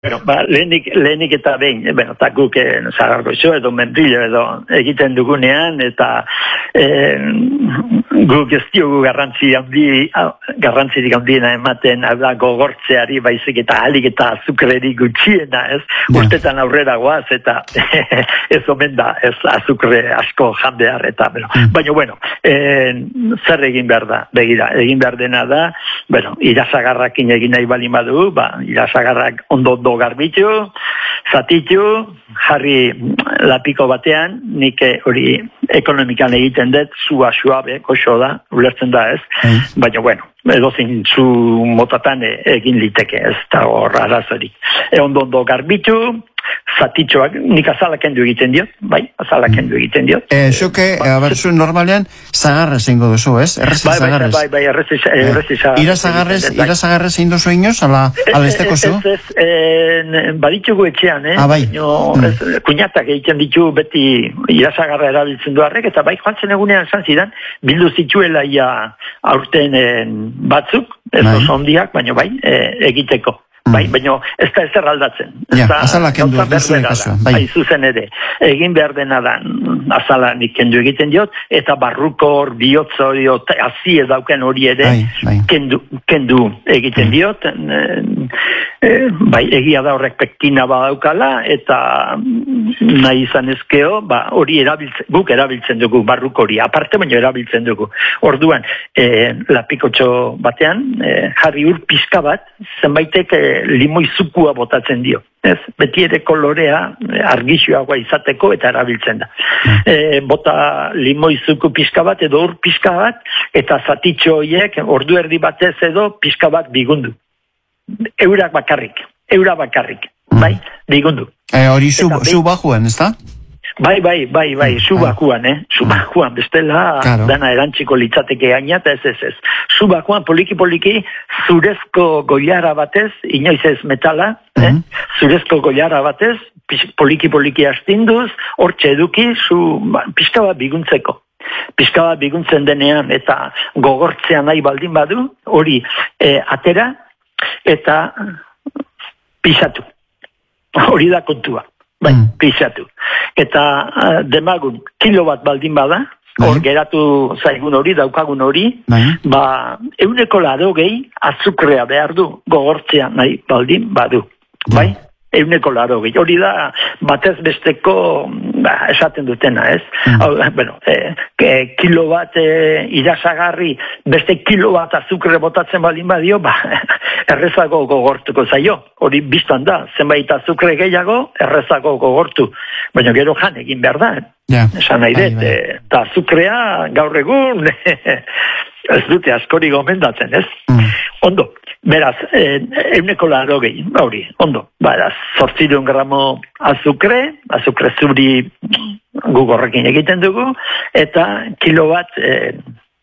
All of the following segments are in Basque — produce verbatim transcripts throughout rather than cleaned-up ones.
Bueno, ba, lehenik, lehenik eta behin, bueno, eta guk eh, Sagardoizo edo Menpilo edo egiten dugunean, eta eh, guk ez diogu garrantzi handi, garrantzirik handiena ematen, da gogortzeari baizik eta alik eta azukrerik gutxiena, ez? Yeah. Urtetan aurrera goaz, eta ez omen da, ez azukre asko jan behar, eta, bueno, mm. baina, bueno, eh, zer egin behar da, begira, egin behar dena da, bueno, irasagarrakin egin nahi bali badu, ba, irasagarrak ondo ondo garbitu, zatitu, jarri lapiko batean, nik hori ekonomikan egiten dut, zua suabe, koxo da, ulertzen da ez, mm. baina bueno, edo zin zu motatan egin liteke ez, eta hor arazorik. E ondo ondo garbitu, zatitxoak, nik azala kendu egiten diot, bai, azala kendu egiten diot. Eh, Zuke, a ber, zu normalean, zagarrez ingo duzu, ez? Errezi bai, zagarrez. Bai, bai, errezi zagarrez. Ira zagarrez, ira zagarrez ingo zu inoz, ala, ala esteko zu? Ez, ez, ez, baditugu etxean, eh? Ah, bai. Mm. Kuñatak egiten ditu beti ira zagarra erabiltzen duarrek, eta bai, joan zen egunean zan zidan, bildu zituela ia aurten batzuk, ez bai. Oso ondiak, baina bai, egiteko. Bai, baina ez da ezer aldatzen. Ja, azala kendu egiten kasua. Bai. bai, zuzen ere. Egin behar dena da, azala nik kendu egiten diot, eta barruko hor, bihotz hori, hazi edauken hori ere, bai, bai. Kendu, kendu egiten diot. E, bai, egia da horrek pektina badaukala, eta nahi izan ezkeo, ba, hori erabiltzen, guk erabiltzen dugu, barruko hori, aparte baina erabiltzen dugu. Orduan, e, lapikotxo batean, e, jarri ur pizka bat, zenbaitek e, limoizukua botatzen dio. Ez, beti ere kolorea argixuagoa izateko eta erabiltzen da. E, bota limoizuku pizka bat edo ur pizka bat, eta zatitxo horiek ordu erdi batez edo pizka bat bigundu. Eurak bakarrik, eura bakarrik, bai, bigundu. E, hori zu, zu bajuan, ez da? Bai, bai, bai, bai, subakuan, eh? Subakuan, bestela, claro. Dana erantziko litzateke gaina, eta ez ez ez. Subakuan, poliki-poliki, zurezko goiara batez, inoiz ez metala, mm -hmm. eh? Zurezko goiara batez, poliki-poliki astinduz, hortxe eduki, zu, pizka bat biguntzeko. Pizka bat biguntzen denean, eta gogortzea nahi baldin badu, hori eh, atera, eta pisatu. Hori da kontua. Bai, mm. pisatu. Eta uh, demagun, kilo bat baldin bada, hor bai. Geratu zaigun hori, daukagun hori, bai. Ba, euneko laro gehi azukrea behar du, gogortzea nahi baldin badu. Bai? Bai? Euneko laro gehi. Hori da, batez besteko, ba, esaten dutena, ez? Mm. Hau, bueno, eh, kilo bat eh, irasagarri, beste kilo bat azukre botatzen baldin badio, ba, errezago gogortuko zaio. Hori biztan da, zenbait azukre gehiago, errezago gogortu. Baina gero jan egin behar da. Yeah. Esan nahi dut, eta azukrea gaur egun ez dute askori gomendatzen, ez? Mm. Ondo, beraz, eh, euneko laro gehi, hori, ondo. Beraz, zortziron gramo azukre, azukre zuri gugorrekin egiten dugu, eta kilo bat eh,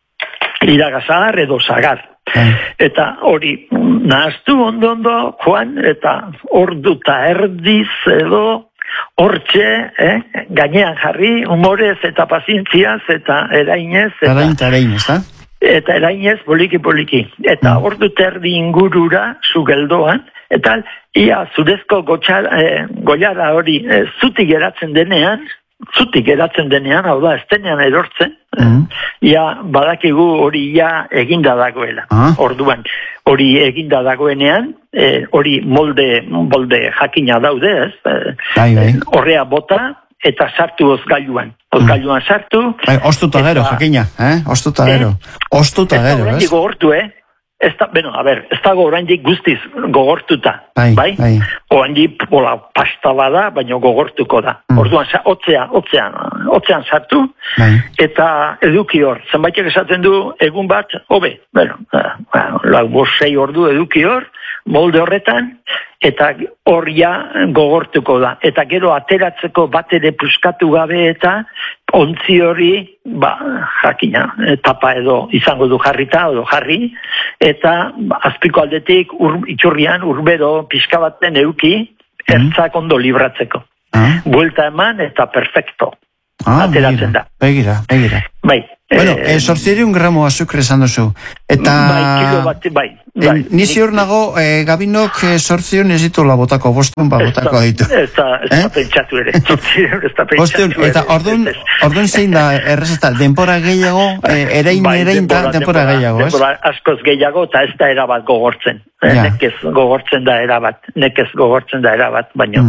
iragazagar edo zagar. Mm. Eta hori nahaztu ondo-ondo, joan, eta ordu eta erdiz edo hortxe, eh, gainean jarri, humorez eta pazientziaz eta erainez. Eta erain, erainez, da? Eta erainez, poliki-poliki. Eta mm. ordu terdi ingurura, zu geldoan, eta ia zurezko gotxar, eh, goiara hori eh, zutik geratzen denean, zutik geratzen denean, hau da, ez denean erortzen, mm. ia badakigu hori ia eginda dagoela. Ah. Orduan, hori eginda dagoenean, eh, hori molde, molde jakina daude, ez? Eh, bai, bai. Horrea bota, eta sartu ozgailuan. Ozgailuan sartu. Bai, ostuta gero, jakina, eh? Ostuta gero. Ostuta gero, ez? Ez da gogortu, eh? Ez da, bueno, a ber, ez dago oraindik guztiz gogortuta, bai? bai? bai. Oraindik pola pasta bada, baina gogortuko da. Mm. Orduan, otzean, otzean, otzean sartu, bai. Eta eduki hor. Zenbaitek esaten du, egun bat, hobe, bueno, lau bosei ordu eduki hor, molde horretan, eta hor ja gogortuko da. Eta gero ateratzeko bat ere puskatu gabe eta ontzi hori, ba, jakina, tapa edo izango du jarrita, edo jarri, eta azpiko aldetik ur, itxurrian urbero pixka baten euki, ertzak ondo libratzeko. Ah. Buelta eman eta perfecto. Ah, ateratzen begira, da. Begira, begira. Bai, Bueno, eh, sortzireun gramo azukre esan duzu. Eta... Bai, kilo bat, bai. bai. Ni ziur nago, eh, Gabinok sortzireun ez ditu labotako, bostun ba botako ditu. Ez da, ez da pentsatu ere. Sortzireun ez da pentsatu ere. Eta orduan, orduan zein da, errezeta, denpora gehiago, erein, erein da, denpora gehiago, ez? Denpora askoz gehiago, eta ez da erabat gogortzen. Nekez gogortzen da erabat, nekez gogortzen da erabat, baina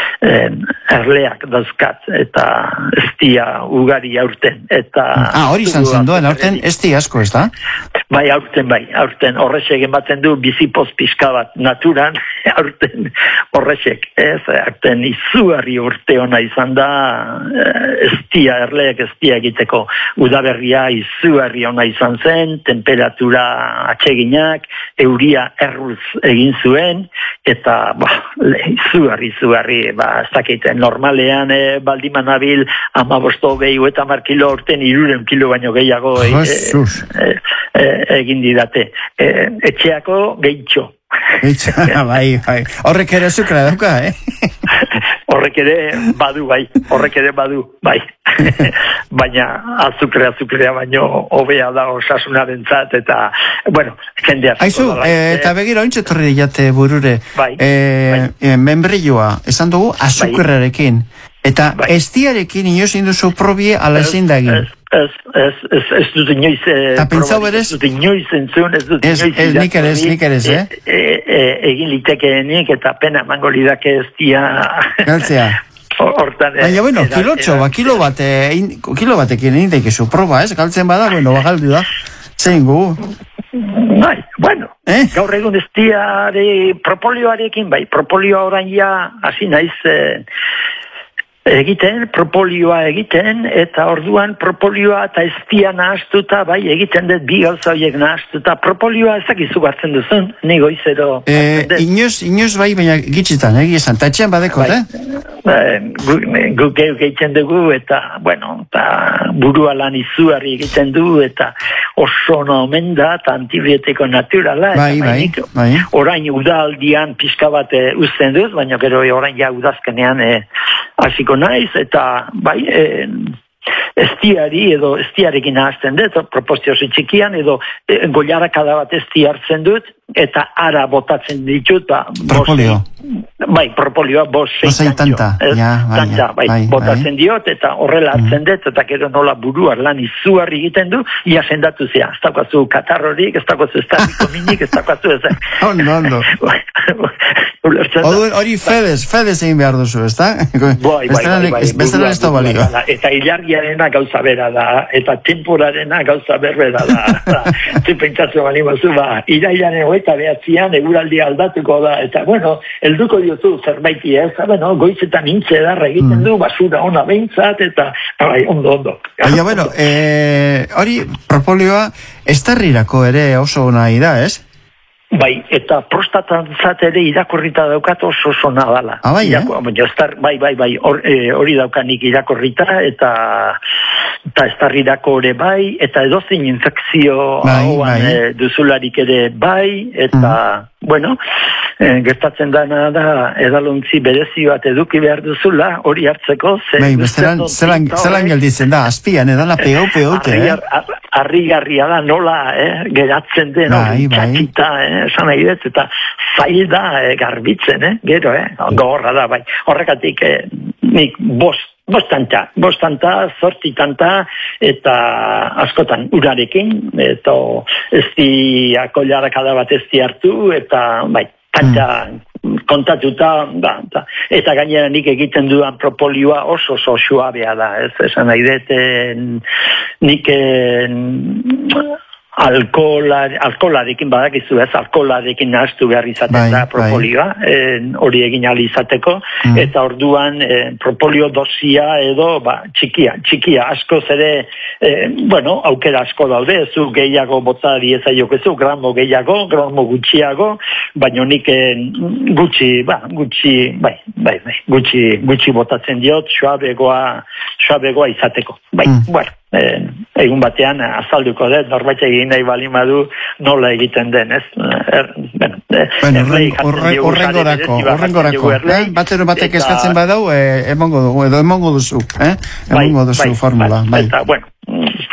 erleak dauzkat, eta ez dia ugari aurten, eta... Ah, hori izan zen duen, aurten ez di asko, ez da? Bai, aurten bai, aurten horrexek ematen du bizipoz pixka bat naturan, aurten horrexek, ez, aurten izugarri urte ona izan da, ez dia, erleak ez dia egiteko, udaberria izugarri ona izan zen, temperatura atseginak, euria erruz egin zuen, eta, ba, izugarri, izugarri, ba, ez dakiten, normalean, e, baldimanabil, ama bosto behi eta mar kilo urten, iruren kilo baino gehiago e, e, e, egin didate. E, etxeako gehitxo. Gehitxo, bai, bai. Horrek ere azukra dauka, eh? Horrek ere badu, bai. Horrek ere badu, bai. Baina azukrea, azukrea baino hobea da osasunaren zat, eta, bueno, jendea. Aizu, e, eta begira ointxe torri jate burure. Bai, e, bai. E, membrilloa, esan dugu, azukrarekin. Eta bai. Estiarekin inoz induzu probie ala ezin dagin. Ez, ez, ez, ez dut inoiz... Eta pentsau berez? Ez dut inoiz entzun, ez dut inoiz... Ez, nik ere ez, nik ere ez, eh? E, e, egin litekeenik eta pena mango lidake ez dia... Galtzea. Hortan... Baina, bueno, kilotxo, ba, kilo bat, kilo batekin egin daikizu proba, ez? Galtzen bada, bueno, bagaldu da. Zein gu? Bai, bueno, eh? Gaur egun ez diare propolioarekin, bai, propolioa orain ja, hasi naiz... Eh, egiten, propolioa egiten, eta orduan propolioa eta estia nahaztuta, bai, egiten dut bi gauza horiek nahaztuta. Propolioa ez dakizu hartzen duzun, ni goizero. E, inoz, inoz bai, baina gitzitan, egi esan, eta etxean badeko, bai, eh? Guk gu, geuk egiten dugu, eta, bueno, eta burua lan izugarri egiten du, eta oso omen da, eta antibiotiko naturala. Bai, eta, bai, bai, bai. Orain udaldian pixka bat e, uzten duz, baina gero orain ja udazkenean e, hasiko naiz, eta bai, e, estiari edo estiarekin nahazten dut, proporziosi txikian, edo e, goiarakada bat esti hartzen dut, eta ara botatzen ditut, ba, propolio. Bai, propolioa bos zein tanta, ja, bai, tanta, bai, bai, botatzen bai. diot, eta horrela hartzen dut, eta gero nola buruar lan izugarri egiten du, ia sendatu zea, ez dagoazu katarrorik, ez dagoazu estarriko minik, ez dagoazu ez. Ondo, ondo. Hori fedez, fedez egin behar duzu, ez da? Bai, bai, bai, bai. Bezala ez da balio. Eta ilargiarena gauza bera da, eta temporarena gauza berbera da. Zu pentsatzu bali mazu, ba, irailaren hogeita behatzian eguraldi aldatuko da, eta, bueno, helduko diozu zerbaiti ez, bueno, goizetan intze edarra egiten du, basura ona behintzat, eta, bai, ondo, ondo. Baina, bueno, hori propolioa estarrirako ere oso nahi da, ez? Bai, eta prostatantzat ere irakorrita daukat oso oso nadala. Ah, bai, Irako, eh? Estar, bai, bai, bai, hori or, daukanik irakorrita, eta eta estarrirako ere bai, eta edozein infekzio bai, hauan bai. E, duzularik ere bai, eta, mm. bueno, e, gertatzen dana da, edalontzi berezi bat eduki behar duzula, hori hartzeko, ze... Bai, besteran, zelan, zelan gelditzen da, azpian, edala peo, peo, eh? Arrigarria da nola, eh, geratzen den, hori txakita, eh, esan nahi dut, eta zail da eh, garbitzen, eh, gero, eh, gogorra da, bai. Horrekatik, eh, nik bost, bostanta, bostanta, zortitanta, eta askotan urarekin, eta ez di akollarakada bat ez di hartu, eta, bai, kanta, mm. kontatuta, ba, ta, eta gainera nik egiten duan propolioa oso oso suabea da, ez, esan nahi dut, nik alkola, alkolarekin badakizu ez, alkolarekin nahaztu behar izaten bai, da propolioa, hori egin ahal izateko, mm. eta orduan e, propolio dosia edo ba, txikia, txikia, askoz ere, e, bueno, aukera asko daude, zu gehiago botzari ezaiokezu, gramo gehiago, gramo gutxiago, baina nik e, gutxi, ba, gutxi, bai, bai, bai, gutxi, gutxi botatzen diot, suabegoa, suabegoa izateko, bai, mm. bueno. Eh, egun batean azalduko dut, norbait egin nahi balimadu nola egiten den, ez? Er, bueno, horrengorako, horrengorako, eh? Batero batek eskatzen badau, eh, emongo dugu, edo emongo duzu, eh? Emongo duzu formula, bai. Eta, bueno,